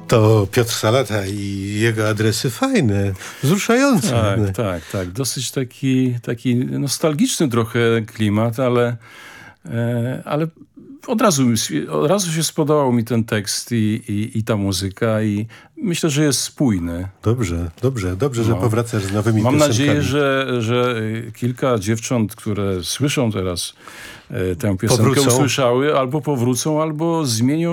To Piotr Salata i jego adresy fajne, wzruszające. Tak. Dosyć taki nostalgiczny trochę klimat, ale od razu się spodobał mi ten tekst i ta muzyka i myślę, że jest spójny. Dobrze, że powracasz z nowymi Mam piosenkami. nadzieję, że kilka dziewcząt, które słyszą teraz tę piosenkę, Powrócą. usłyszały, albo powrócą, albo zmienią